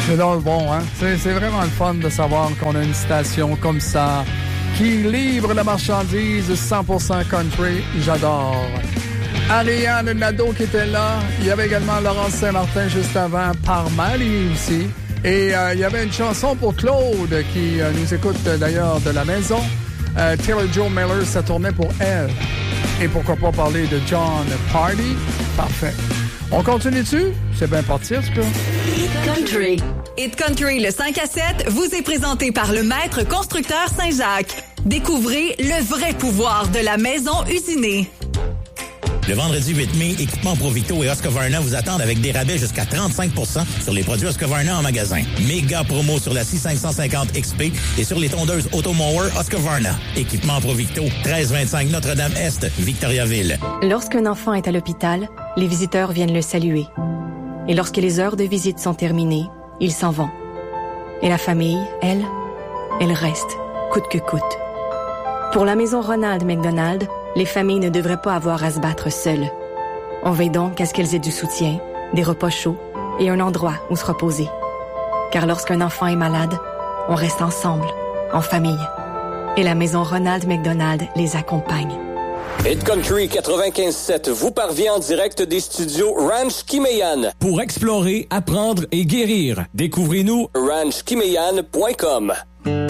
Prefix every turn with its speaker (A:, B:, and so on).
A: C'est dans le bon, hein? C'est vraiment le fun de savoir qu'on a une station comme ça qui livre la marchandise 100% country. J'adore. Ariane Nadeau qui était là. Il y avait également Laurence Saint-Martin juste avant, par Marie aussi. Et il y avait une chanson pour Claude qui nous écoute d'ailleurs de la maison. Taylor Joe Miller, ça tournait pour elle. Et pourquoi pas parler de John Party? Parfait. On continue dessus? C'est bien parti, en tout cas.
B: Hit Country. Hit Country, le 5 à 7, vous est présenté par le Maître Constructeur Saint-Jacques. Découvrez le vrai pouvoir de la maison usinée.
C: Le vendredi 8 mai, Équipement Provito et Husqvarna vous attendent avec des rabais jusqu'à 35% sur les produits Husqvarna en magasin. Méga promo sur la 6550 XP et sur les tondeuses Automower Husqvarna. Équipement Provito, 1325 Notre-Dame-Est, Victoriaville.
D: Lorsqu'un enfant est à l'hôpital, les visiteurs viennent le saluer. Et lorsque les heures de visite sont terminées, ils s'en vont. Et la famille, elle reste, coûte que coûte. Pour la maison Ronald McDonald, les familles ne devraient pas avoir à se battre seules. On veille donc à ce qu'elles aient du soutien, des repas chauds et un endroit où se reposer. Car lorsqu'un enfant est malade, on reste ensemble, en famille. Et la maison Ronald McDonald les accompagne.
E: Hit Country 95.7 vous parvient en direct des studios Ranch Kimeyan.
F: Pour explorer, apprendre et guérir, découvrez-nous
E: ranchkimeyan.com.